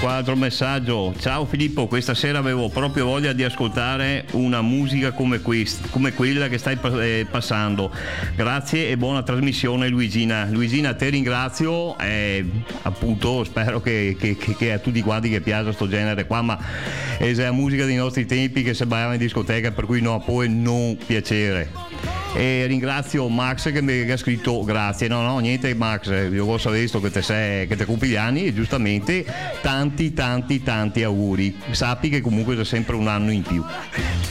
qua altro messaggio. Ciao Filippo, questa sera avevo proprio voglia di ascoltare una musica come quella che stai passando. Grazie e buona trasmissione Luigina. Luigina, te ringrazio e appunto spero che a tutti quanti che piace sto genere qua, ma è la musica dei nostri tempi che si ballava in discoteca, per cui no, può non piacere. E ringrazio Max che mi ha scritto grazie. No, niente Max, io ho visto che te compi gli anni e giustamente tanti auguri. Sappi che comunque c'è sempre un anno in più.